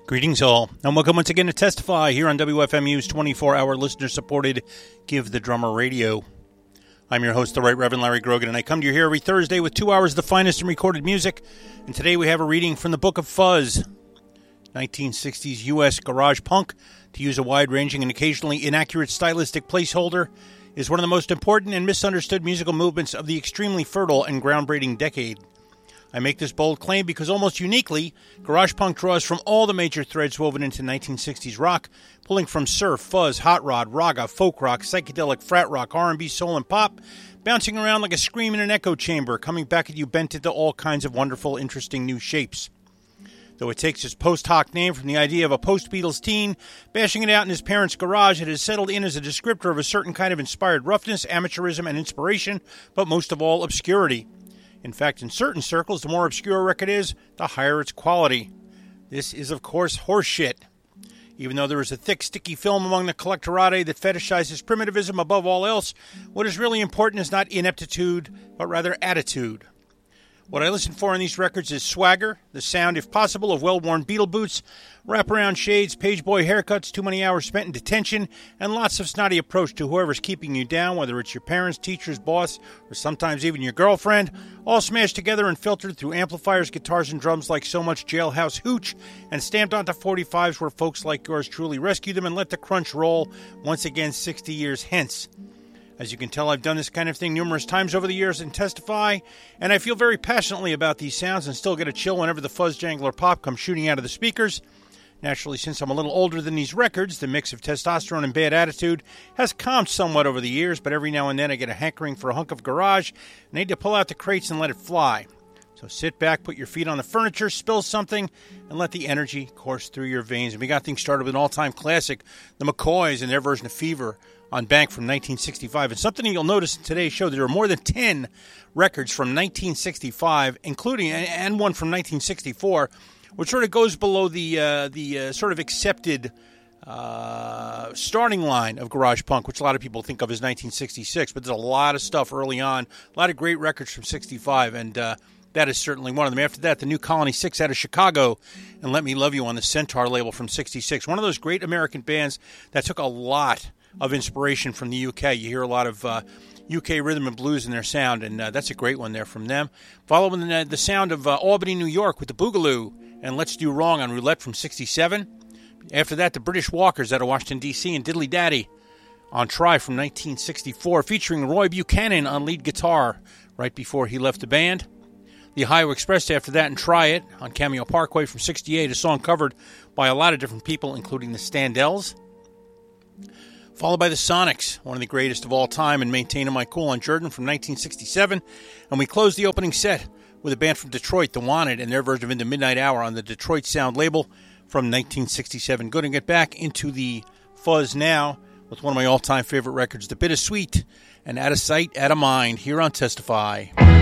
Greetings all, and welcome once again to Testify here on WFMU's 24-hour listener-supported Give the Drummer Radio. I'm your host, the Right Reverend Larry Grogan, and I come to you here every Thursday with 2 hours of the finest in recorded music. And today we have a reading from the Book of Fuzz, 1960s U.S. garage punk. To use a wide-ranging and occasionally inaccurate stylistic placeholder, is one of the most important and misunderstood musical movements of the extremely fertile and groundbreaking decade. I make this bold claim because almost uniquely, garage punk draws from all the major threads woven into 1960s rock, pulling from surf, fuzz, hot rod, raga, folk rock, psychedelic, frat rock, R&B, soul, and pop, bouncing around like a scream in an echo chamber, coming back at you bent into all kinds of wonderful, interesting new shapes. Though it takes its post hoc name from the idea of a post-Beatles teen bashing it out in his parents' garage, it has settled in as a descriptor of a certain kind of inspired roughness, amateurism, and inspiration, but most of all, obscurity. In fact, in certain circles, the more obscure a record is, the higher its quality. This is, of course, horseshit. Even though there is a thick, sticky film among the collectorati that fetishizes primitivism above all else, what is really important is not ineptitude, but rather attitude. What I listen for in these records is swagger, the sound, if possible, of well-worn Beatle boots, wraparound shades, pageboy haircuts, too many hours spent in detention, and lots of snotty approach to whoever's keeping you down, whether it's your parents, teachers, boss, or sometimes even your girlfriend, all smashed together and filtered through amplifiers, guitars, and drums like so much jailhouse hooch, and stamped onto 45s where folks like yours truly rescue them and let the crunch roll once again 60 years hence. As you can tell, I've done this kind of thing numerous times over the years and testify, and I feel very passionately about these sounds and still get a chill whenever the fuzz jangle or pop comes shooting out of the speakers. Naturally, since I'm a little older than these records, the mix of testosterone and bad attitude has calmed somewhat over the years, but every now and then I get a hankering for a hunk of garage and need to pull out the crates and let it fly. So sit back, put your feet on the furniture, spill something, and let the energy course through your veins. And we got things started with an all-time classic, the McCoys and their version of Fever on Bank from 1965. And something you'll notice in today's show, there are more than 10 records from 1965, including, and one from 1964, which sort of goes below the sort of accepted starting line of garage punk, which a lot of people think of as 1966. But there's a lot of stuff early on, a lot of great records from 65, and that is certainly one of them. After that, the New Colony 6 out of Chicago, and Let Me Love You on the Centaur label from 66. One of those great American bands that took a lot of inspiration from the UK. You hear a lot of UK rhythm and blues in their sound, and that's a great one there from them. Following the sound of Albany, New York with the Boogaloo and Let's Do Wrong on Roulette from 67. After that, the British Walkers out of Washington, D.C. and Diddley Daddy on Try from 1964, featuring Roy Buchanan on lead guitar right before he left the band. The Ohio Express after that and Try It on Cameo Parkway from 68, a song covered by a lot of different people, including the Standells. Followed by the Sonics, one of the greatest of all time, and Maintaining My Cool on Jordan from 1967. And we closed the opening set with a band from Detroit, The Wanted, and their version of In the Midnight Hour on the Detroit Sound label from 1967. Going to get back into the fuzz now with one of my all-time favorite records, The Bittersweet, and Out of Sight, Out of Mind, here on Testify.